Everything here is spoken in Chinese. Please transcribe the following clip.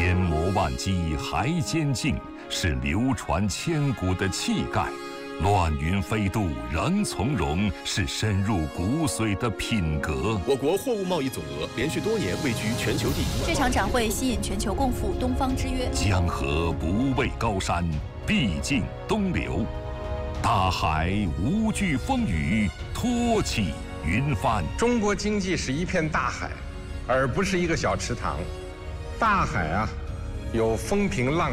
千磨万击还坚劲，是流传千古的气概；乱云飞渡仍从容，是深入骨髓的品格。 我国货物贸易总额连续多年位居全球第一。 这场展会吸引全球共赴东方之约。 江河不畏高山，必尽东流；大海无惧风雨，托起云帆。 中国经济是一片大海，而不是一个小池塘。大海啊，有风平浪